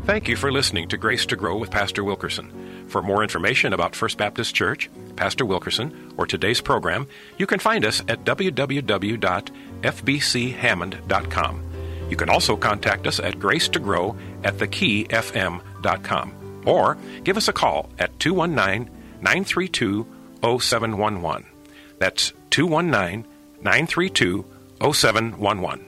Thank you for listening to Grace to Grow with Pastor Wilkerson. For more information about First Baptist Church, Pastor Wilkerson, or today's program, you can find us at www.fbchammond.com. You can also contact us at gracetogrow@thekeyfm.com, or give us a call at 219-932-0711. That's 219-932-0711.